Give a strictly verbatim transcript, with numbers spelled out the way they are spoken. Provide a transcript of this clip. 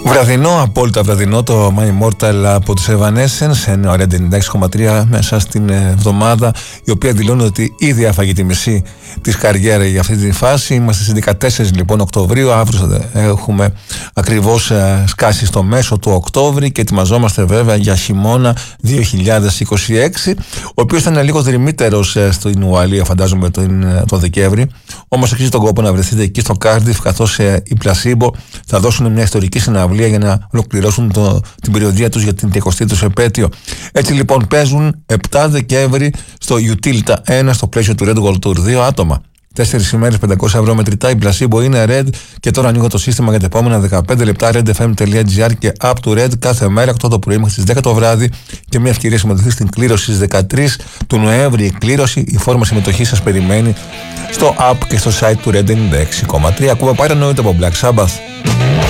Βραδινό, απόλυτα βραδινό το My Immortal από τους Evanescence, ένα ωραία ενενήντα έξι κόμμα τρία μέσα στην εβδομάδα, η οποία δηλώνει ότι ήδη έφαγε τη μισή της καριέρα για αυτή τη φάση. Είμαστε στις δεκατέσσερις λοιπόν Οκτωβρίου, αύριο έχουμε ακριβώς σκάσει στο μέσο του Οκτώβρη και ετοιμαζόμαστε βέβαια για χειμώνα δύο χιλιάδες είκοσι έξι, ο οποίος ήταν λίγο δρυμύτερος στην Ουαλία, φαντάζομαι τον το Δεκέμβρη. Όμως αξίζει τον κόπο να βρεθείτε εκεί στο Κάρντιφ, καθώς οι Placebo θα δώσουν μια ιστορική συναυλία για να ολοκληρώσουν το, την περιοδία τους για την εικοστή τους επέτειο. Έτσι λοιπόν παίζουν επτά Δεκέμβρη στο Utilita ένα στο πλαίσιο του Red Gold Tour. Δύο άτομα. Τέσσερις ημέρες, πεντακόσια ευρώ μετρητά. Η Placebo είναι Red και τώρα ανοίγω το σύστημα για τα επόμενα δεκαπέντε λεπτά. redfm.gr και app του Red κάθε μέρα οκτώ το πρωί μέχρι τις δέκα το βράδυ και μια ευκαιρία συμμετοχή στην κλήρωση στις δεκατρείς του Νοέμβρη. Η κλήρωση, η φόρμα συμμετοχή σας περιμένει στο app και στο site του Red ενενήντα έξι κόμμα τρία. Ακούμε Paranoid από Black Sabbath.